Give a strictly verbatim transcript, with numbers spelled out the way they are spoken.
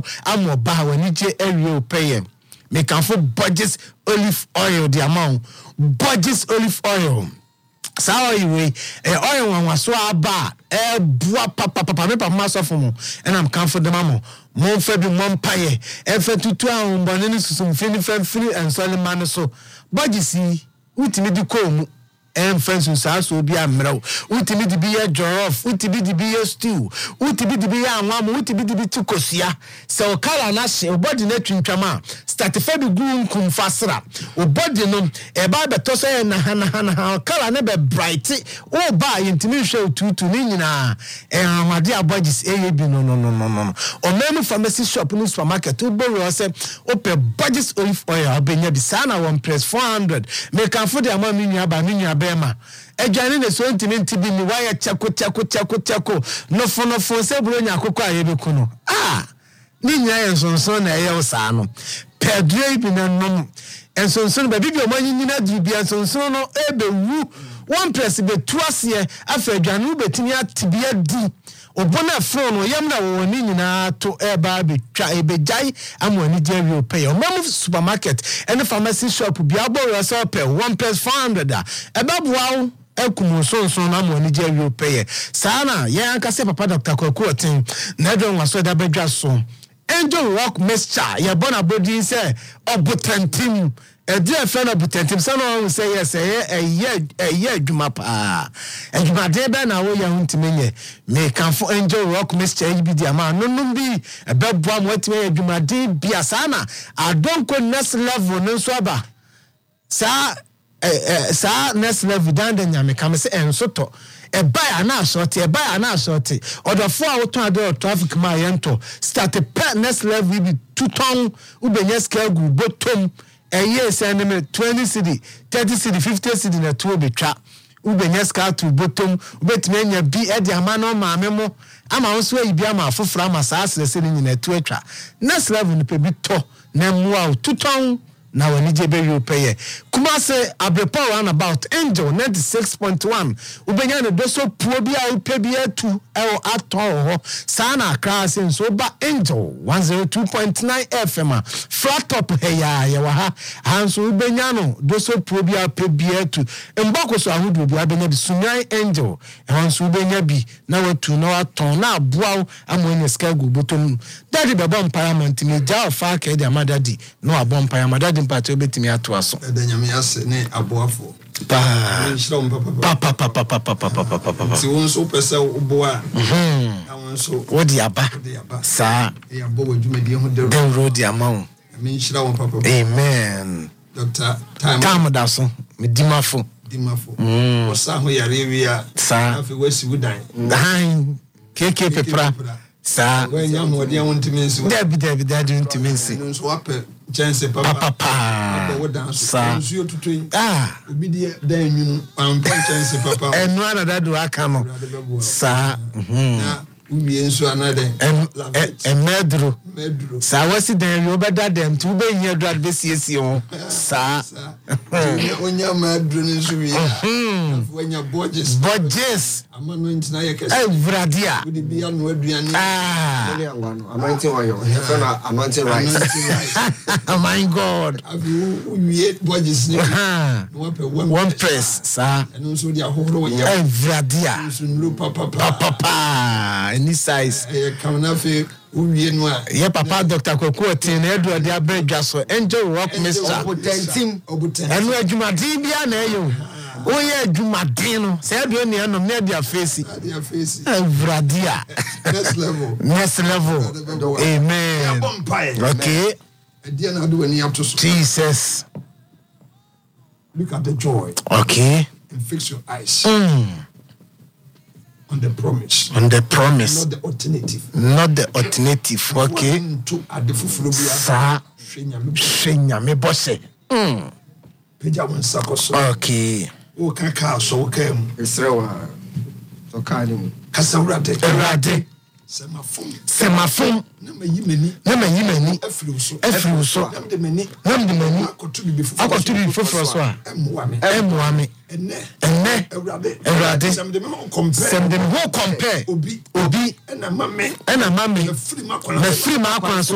amo ba wani je area pay me can for Borges olive oil the amount Borges olive oil sao iwe eh oil wan waso aba eh bua papa papa me papa maso for mo and I'm comfortable mamo mo fe bi mo mpaye e fe tutu ahun bone ni susun fini fe free and solid man so Borges utimi di ko mu en friends so so bi amrao utimi di bi ye jollof utimi di bi ye stew utimi di bi ye anwam utimi di bi tikosua se o kala na hye o body na twintwama start fe bi gun kum fasra o body no e ba beto so ye na hana hana kala na be bright o ba yintimi hwe otutu ni nyina e anwade Borges e ye bi no no no no no o memu pharmacy shop no supermarket o borrow say o pe Borges olive oil obenya bi sana one press four hundred me kan for the amount mi nua ba mi nua Bema ejani ne so ntimi ntibi ni waya chako chako chako chako no fo no fo se bro nya akoko ayebeku no ah ni nya ensonson na eye osa no pedre bi na nom ensonson ba bibi o manyi nyina duru bi ensonson no ebewu one press be tuase afa adwanu betini atibia di obona fro no yamna wo ni nyina to eba betwa ebejai amwani jerio pay o mom supermarket and pharmacy shop bi aboro so pay one plus four hundred eba boawo ekumu so so na amwani jerio pay sana ye anka se papa Doctor Kwaku Otin na edon waso da bedwa so Angel Rock mixture ye bona body say obutantim a dear friend of Butentim, son of say yes, a year, a year, Juma pa. And you might dare now, we are to me. May come for Angel Rock, Mister A B D, man, no, no, be a bad bomb, what may you might be a sana. I don't go next level, no swabber. Sir, sir, next level, down the Yami, come say, and soto. A buy an assorty, a buy an assorty, or the four out traffic my ento. Start a pet next level will be two tongue, Ubeneska, bottom. A year send me twenty cedi, thirty cedi, fifty cedi na two be trap. Ubenyeska to bottom, bet me nya bi e dia ma no ma memo. Ama wonso e bi ama afofra ma sa asese ni na two atwa. Next level ni pe bi to na mua tuton na wani jebe yo pay. Kuma se abrepo round about Angel ninety-six point one. Ubenya ne doso puo bi a upe bi etu e ato ho. Sana class in so ba Angel one oh two point nine F M. Flat top he ya ya wa ha. Hanso ubenya no doso puo bi a upe bi etu. Mbako so ahudu bi abenya bi sunyan Angel. E hanso ubenya bi na watu na waton na aboa amwene skagu botom. Daddy baba parliament me ja fa ka e dia madadi no abon parliament Pato betimi ato aso edanyame ase ne aboafo pa nshira papa papa papa papa papa papa ti won so pese oboa mhm awon so wodi aba sa e abo wadwumadi ho de road amount me nshira won papa amen Doctor time time da so me dimafo dimafo o sa ho yare wia sa afi wasi wudan dan keke pepra sa when you mo dia won timensi David David David timensi no so ape chance papa papa sa nsuo tutu ah obi dia dan nwunu am chance papa enu ana dadu aka no sa mhm na uwie nso anade em medro medro sa wasi dan yo beda dem tu be yin adra be siesie ho sa onya medro nso wi onya Borges Borges amano ntina ye kese evradia udi bia no aduane ah ele angwano amante oyo efena amante rice my god abi uwie Borges ni no pe one press sa eno nso dia hohoro ye evradia nso nlo papa papa any size e kamna fe uwie no a ye papa Doctor Kwaku Otin na edu ode abedwa so Angel Rock Mister obutentim obutentim enu adwumadin bia na eyo oye adwumadin no se edu ne enom na dia face dia face evradia next level next level amen okay dia na do ani up to so Jesus look at the joy okay and fix your eyes mm. on the promise on the promise not the alternative not the alternative okay to adefufuro bia sa shenya me bosse mm peja won sakoso okay o kan ka so o kan esrewa to kani kasawrade erade semafom semafom na mayimani na mayimani afiri so afiri so na de mani na de mani akotu bi befufu akotu bi foforo so a emwa me emwa me enne enne ewrade ewrade sem de me compare sem de me compare obi obi ena mame ena mame na free makwana na free makwana so